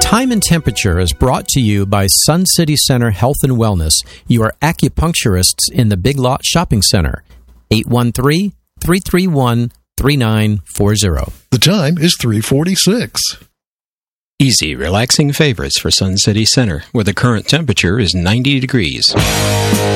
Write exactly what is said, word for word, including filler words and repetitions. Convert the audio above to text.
Time and Temperature is brought to you by Sun City Center Health and Wellness, your acupuncturists in the Big Lot Shopping Center. eight one three, three three one, three nine four zero. The time is three forty-six. Easy, relaxing favorites for Sun City Center, where the current temperature is ninety degrees.